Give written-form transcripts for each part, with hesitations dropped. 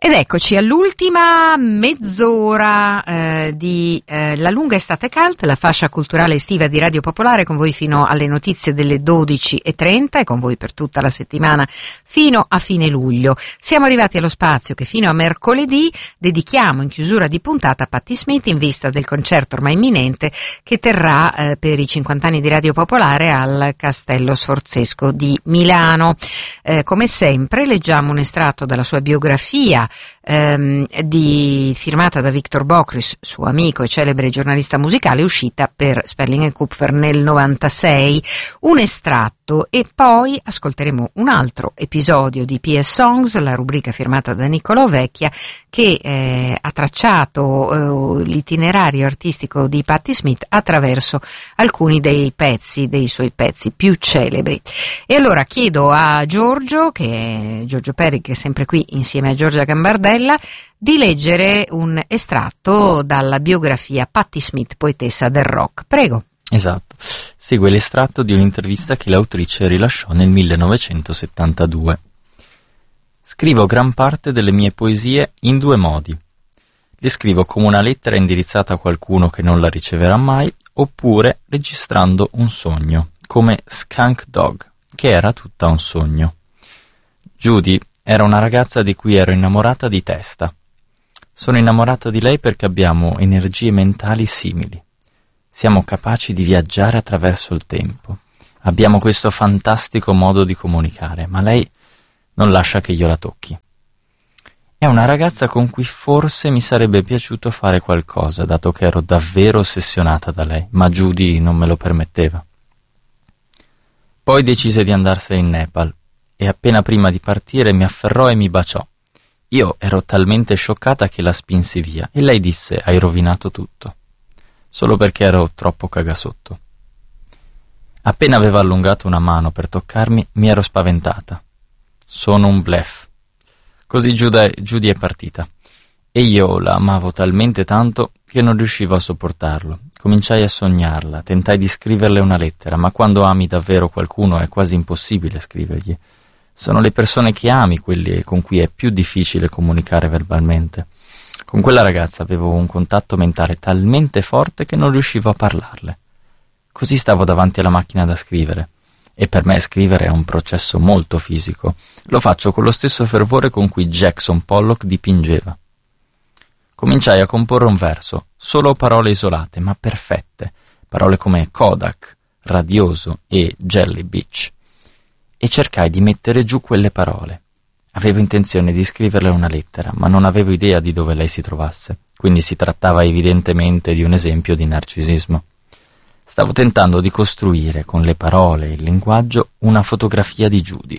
Ed eccoci all'ultima mezz'ora di La lunga estate cult, la fascia culturale estiva di Radio Popolare, con voi fino alle notizie delle 12:30 e con voi per tutta la settimana fino a fine luglio. Siamo arrivati allo spazio che fino a mercoledì dedichiamo in chiusura di puntata a Patti Smith in vista del concerto ormai imminente che terrà per i 50 anni di Radio Popolare al Castello Sforzesco di Milano. Come sempre leggiamo un estratto dalla sua biografia firmata da Victor Bockris, suo amico e celebre giornalista musicale, uscita per Sperling & Kupfer nel 96, un estratto, e poi ascolteremo un altro episodio di PS Songs, la rubrica firmata da Niccolò Vecchia, che ha tracciato l'itinerario artistico di Patti Smith attraverso alcuni dei suoi pezzi più celebri. E allora chiedo a Giorgio Perri, che è sempre qui insieme a Giorgia Gambardella, di leggere un estratto dalla biografia Patti Smith, poetessa del rock. Prego. Esatto. Segue l'estratto di un'intervista che l'autrice rilasciò nel 1972. Scrivo gran parte delle mie poesie in due modi. Le scrivo come una lettera indirizzata a qualcuno che non la riceverà mai, oppure registrando un sogno, come Skunk Dog, che era tutta un sogno. Judy era una ragazza di cui ero innamorata di testa. Sono innamorata di lei perché abbiamo energie mentali simili. Siamo capaci di viaggiare attraverso il tempo. Abbiamo questo fantastico modo di comunicare, ma lei non lascia che io la tocchi. È una ragazza con cui forse mi sarebbe piaciuto fare qualcosa, dato che ero davvero ossessionata da lei, ma Judy non me lo permetteva. Poi decise di andarsene in Nepal e appena prima di partire mi afferrò e mi baciò. Io ero talmente scioccata che la spinsi via e lei disse: «Hai rovinato tutto», solo perché ero troppo cagasotto. Appena aveva allungato una mano per toccarmi, mi ero spaventata. Sono un bluff. Così Judy è partita e io la amavo talmente tanto che non riuscivo a sopportarlo. Cominciai a sognarla, tentai di scriverle una lettera, ma quando ami davvero qualcuno è quasi impossibile scrivergli. Sono le persone che ami quelle con cui è più difficile comunicare verbalmente. Con quella ragazza avevo un contatto mentale talmente forte che non riuscivo a parlarle. Così stavo davanti alla macchina da scrivere. E per me scrivere è un processo molto fisico. Lo faccio con lo stesso fervore con cui Jackson Pollock dipingeva. Cominciai a comporre un verso, solo parole isolate, ma perfette. Parole come Kodak, radioso e Jelly Beach. E cercai di mettere giù quelle parole. Avevo intenzione di scriverle una lettera, ma non avevo idea di dove lei si trovasse, quindi si trattava evidentemente di un esempio di narcisismo. Stavo tentando di costruire, con le parole e il linguaggio, una fotografia di Judy.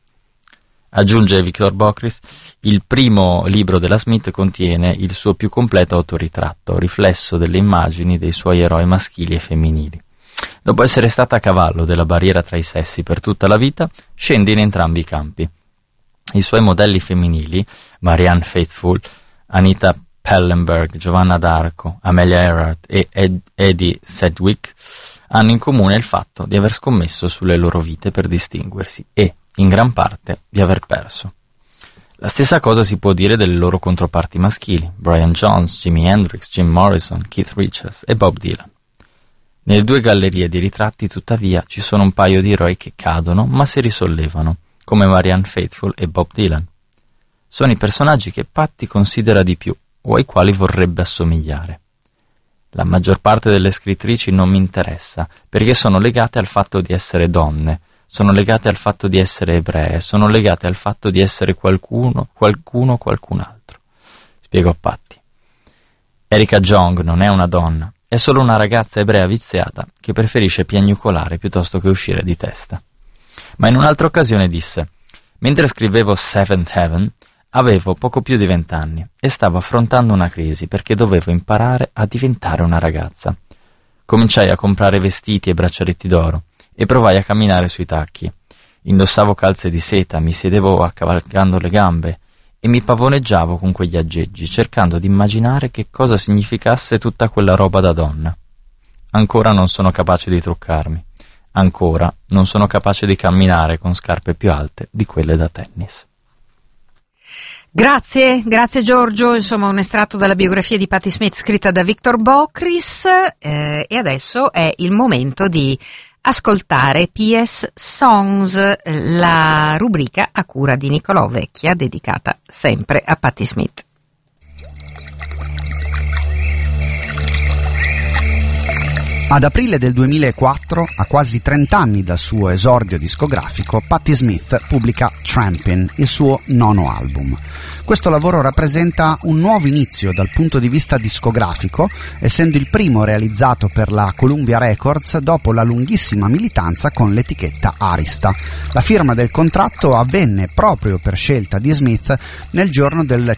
Aggiunge Victor Bockris, il primo libro della Smith contiene il suo più completo autoritratto, riflesso delle immagini dei suoi eroi maschili e femminili. Dopo essere stata a cavallo della barriera tra i sessi per tutta la vita, scende in entrambi i campi. I suoi modelli femminili, Marianne Faithfull, Anita Pallenberg, Giovanna d'Arco, Amelia Earhart e Eddie Sedgwick, hanno in comune il fatto di aver scommesso sulle loro vite per distinguersi e, in gran parte, di aver perso. La stessa cosa si può dire delle loro controparti maschili, Brian Jones, Jimi Hendrix, Jim Morrison, Keith Richards e Bob Dylan. Nelle due gallerie di ritratti, tuttavia, ci sono un paio di eroi che cadono ma si risollevano, come Marianne Faithfull e Bob Dylan. Sono i personaggi che Patti considera di più o ai quali vorrebbe assomigliare. La maggior parte delle scrittrici non mi interessa, perché sono legate al fatto di essere donne, sono legate al fatto di essere ebree, sono legate al fatto di essere qualcun altro. Spiego a Patti. Erika Jong non è una donna, è solo una ragazza ebrea viziata che preferisce piagnucolare piuttosto che uscire di testa. Ma in un'altra occasione disse: mentre scrivevo Seventh Heaven, avevo poco più di 20 anni e stavo affrontando una crisi perché dovevo imparare a diventare una ragazza. Cominciai a comprare vestiti e braccialetti d'oro e provai a camminare sui tacchi. Indossavo calze di seta, mi sedevo accavalcando le gambe e mi pavoneggiavo con quegli aggeggi, cercando di immaginare che cosa significasse tutta quella roba da donna. Ancora non sono capace di truccarmi. Ancora non sono capace di camminare con scarpe più alte di quelle da tennis. Grazie Giorgio, insomma un estratto dalla biografia di Patti Smith scritta da Victor Bockris, e adesso è il momento di ascoltare PS Songs, la rubrica a cura di Nicolò Vecchia dedicata sempre a Patti Smith. Ad aprile del 2004, a quasi 30 anni dal suo esordio discografico, Patti Smith pubblica Trampin', il suo 9º album. Questo lavoro rappresenta un nuovo inizio dal punto di vista discografico, essendo il primo realizzato per la Columbia Records dopo la lunghissima militanza con l'etichetta Arista. La firma del contratto avvenne proprio per scelta di Smith nel giorno del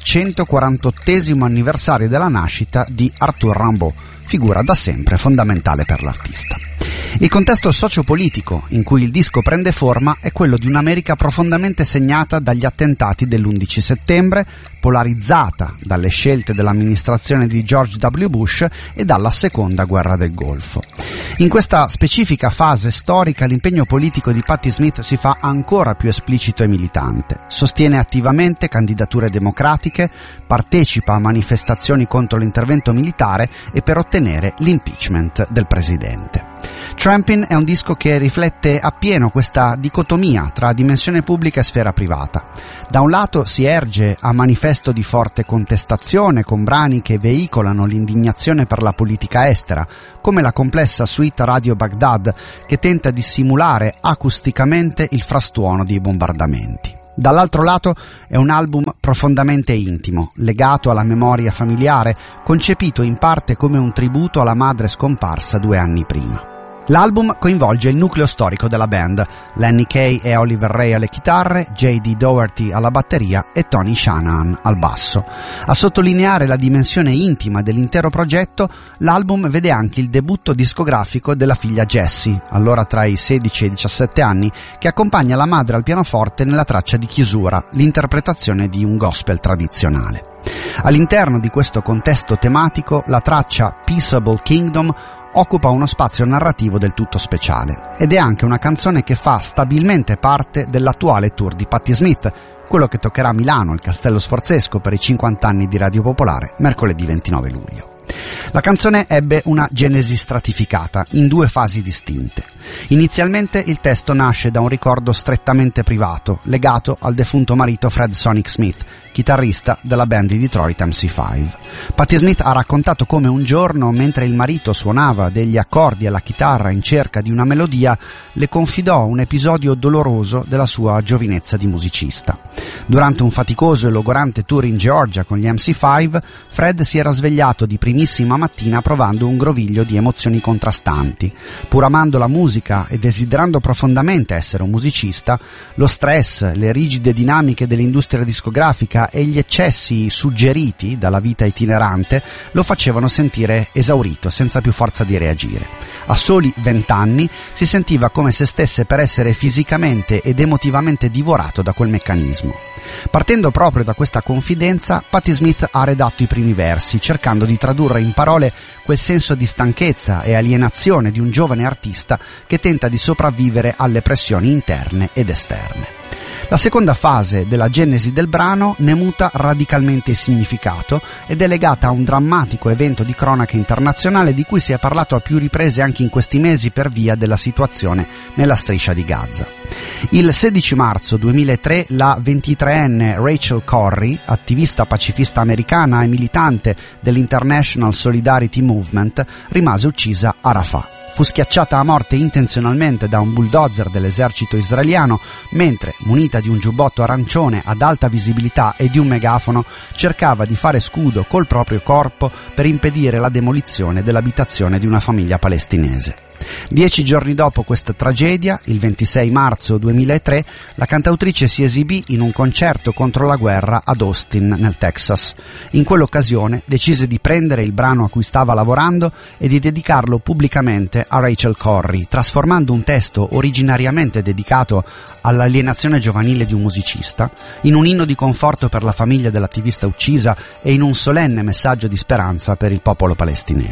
148° anniversario della nascita di Arthur Rimbaud, figura da sempre fondamentale per l'artista. Il contesto sociopolitico in cui il disco prende forma è quello di un'America profondamente segnata dagli attentati dell'11 settembre, polarizzata dalle scelte dell'amministrazione di George W. Bush e dalla seconda guerra del Golfo. In questa specifica fase storica l'impegno politico di Patti Smith si fa ancora più esplicito e militante. Sostiene attivamente candidature democratiche, partecipa a manifestazioni contro l'intervento militare e per ottenere l'impeachment del presidente. Trampin' è un disco che riflette appieno questa dicotomia tra dimensione pubblica e sfera privata. Da un lato si erge a manifesto di forte contestazione con brani che veicolano l'indignazione per la politica estera, come la complessa suite Radio Baghdad che tenta di simulare acusticamente il frastuono dei bombardamenti. Dall'altro lato è un album profondamente intimo, legato alla memoria familiare, concepito in parte come un tributo alla madre scomparsa 2 anni prima. L'album coinvolge il nucleo storico della band, Lenny Kaye e Oliver Ray alle chitarre, J.D. Doherty alla batteria e Tony Shanahan al basso. A sottolineare la dimensione intima dell'intero progetto, l'album vede anche il debutto discografico della figlia Jessie, allora tra i 16 e i 17 anni, che accompagna la madre al pianoforte nella traccia di chiusura, l'interpretazione di un gospel tradizionale. All'interno di questo contesto tematico, la traccia Peaceable Kingdom occupa uno spazio narrativo del tutto speciale ed è anche una canzone che fa stabilmente parte dell'attuale tour di Patti Smith, quello che toccherà Milano, il Castello Sforzesco per i 50 anni di Radio Popolare, mercoledì 29 luglio. La canzone ebbe una genesi stratificata, in 2 fasi distinte. Inizialmente il testo nasce da un ricordo strettamente privato, legato al defunto marito Fred Sonic Smith, chitarrista della band di Detroit MC5. Patti Smith ha raccontato come un giorno, mentre il marito suonava degli accordi alla chitarra in cerca di una melodia, le confidò un episodio doloroso della sua giovinezza di musicista. Durante un faticoso e logorante tour in Georgia con gli MC5, Fred si era svegliato di primissima mattina provando un groviglio di emozioni contrastanti. Pur amando la musica e desiderando profondamente essere un musicista, lo stress, le rigide dinamiche dell'industria discografica e gli eccessi suggeriti dalla vita itinerante lo facevano sentire esaurito, senza più forza di reagire. A soli 20 anni si sentiva come se stesse per essere fisicamente ed emotivamente divorato da quel meccanismo. Partendo proprio da questa confidenza, Patti Smith ha redatto i primi versi, cercando di tradurre in parole quel senso di stanchezza e alienazione di un giovane artista che tenta di sopravvivere alle pressioni interne ed esterne. La seconda fase della genesi del brano ne muta radicalmente il significato ed è legata a un drammatico evento di cronaca internazionale di cui si è parlato a più riprese anche in questi mesi per via della situazione nella striscia di Gaza. Il 16 marzo 2003 la 23enne Rachel Corrie, attivista pacifista americana e militante dell'International Solidarity Movement, rimase uccisa a Rafah. Fu schiacciata a morte intenzionalmente da un bulldozer dell'esercito israeliano mentre, munita di un giubbotto arancione ad alta visibilità e di un megafono, cercava di fare scudo col proprio corpo per impedire la demolizione dell'abitazione di una famiglia palestinese. 10 giorni dopo questa tragedia, il 26 marzo 2003, la cantautrice si esibì in un concerto contro la guerra ad Austin, nel Texas. In quell'occasione decise di prendere il brano a cui stava lavorando e di dedicarlo pubblicamente a Rachel Corrie, trasformando un testo originariamente dedicato all'alienazione giovanile di un musicista in un inno di conforto per la famiglia dell'attivista uccisa e in un solenne messaggio di speranza per il popolo palestinese.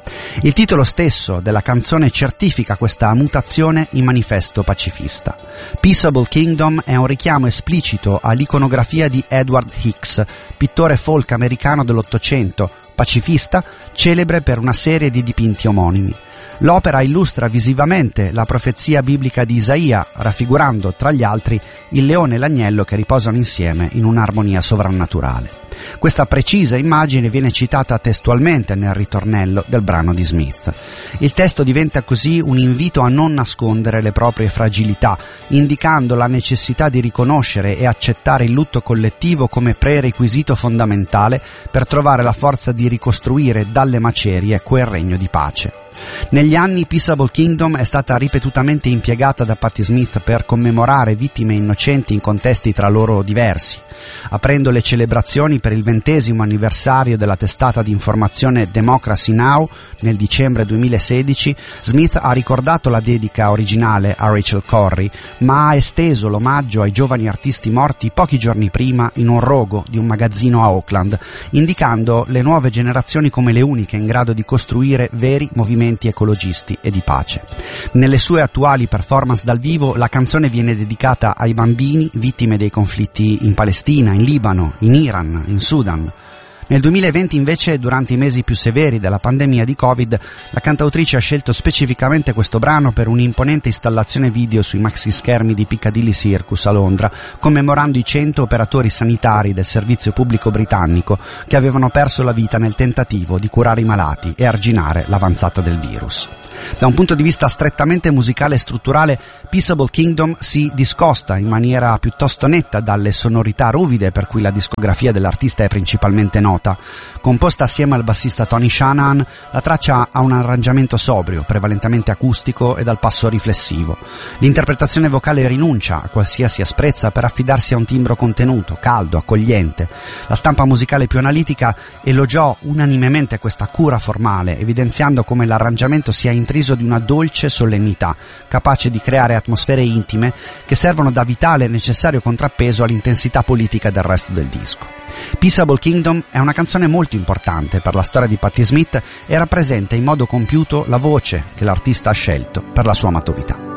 Il titolo stesso della canzone certifica questa mutazione in manifesto pacifista. Peaceable Kingdom è un richiamo esplicito all'iconografia di Edward Hicks, pittore folk americano dell'Ottocento, pacifista, celebre per una serie di dipinti omonimi. L'opera illustra visivamente la profezia biblica di Isaia, raffigurando, tra gli altri, il leone e l'agnello che riposano insieme in un'armonia sovrannaturale. Questa precisa immagine viene citata testualmente nel ritornello del brano di Smith. Il testo diventa così un invito a non nascondere le proprie fragilità, indicando la necessità di riconoscere e accettare il lutto collettivo come prerequisito fondamentale per trovare la forza di ricostruire dalle macerie quel regno di pace. Negli anni Peaceable Kingdom è stata ripetutamente impiegata da Patti Smith per commemorare vittime innocenti in contesti tra loro diversi. Aprendo le celebrazioni per il 20° anniversario della testata di informazione Democracy Now! Nel dicembre 2016, Smith ha ricordato la dedica originale a Rachel Corrie, ma ha esteso l'omaggio ai giovani artisti morti pochi giorni prima in un rogo di un magazzino a Oakland, indicando le nuove generazioni come le uniche in grado di costruire veri movimenti ecologisti e di pace. Nelle sue attuali performance dal vivo, la canzone viene dedicata ai bambini vittime dei conflitti in Palestina, in Libano, in Iran, in Sudan. Nel 2020 invece, durante i mesi più severi della pandemia di Covid, la cantautrice ha scelto specificamente questo brano per un'imponente installazione video sui maxi schermi di Piccadilly Circus a Londra, commemorando i 100 operatori sanitari del servizio pubblico britannico che avevano perso la vita nel tentativo di curare i malati e arginare l'avanzata del virus. Da un punto di vista strettamente musicale e strutturale, Peaceable Kingdom si discosta in maniera piuttosto netta dalle sonorità ruvide per cui la discografia dell'artista è principalmente nota. Composta assieme al bassista Tony Shanahan, la traccia ha un arrangiamento sobrio, prevalentemente acustico e dal passo riflessivo. L'interpretazione vocale rinuncia a qualsiasi asprezza per affidarsi a un timbro contenuto, caldo, accogliente. La stampa musicale più analitica elogiò unanimemente questa cura formale, evidenziando come l'arrangiamento sia intriso di una dolce solennità, capace di creare atmosfere intime che servono da vitale e necessario contrappeso all'intensità politica del resto del disco. Peaceable Kingdom è una canzone molto importante per la storia di Patti Smith e rappresenta in modo compiuto la voce che l'artista ha scelto per la sua maturità.